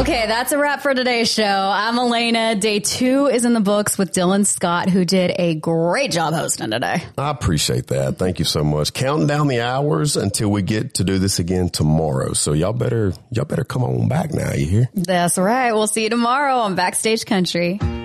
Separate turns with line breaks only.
Okay, that's a wrap for today's show. I'm Elena. Day 2 is in the books with Dylan Scott, who did a great job hosting today.
I appreciate that. Thank you so much. Counting down the hours until we get to do this again tomorrow. So y'all better come on back now. You hear?
That's right. We'll see you tomorrow on Backstage Country.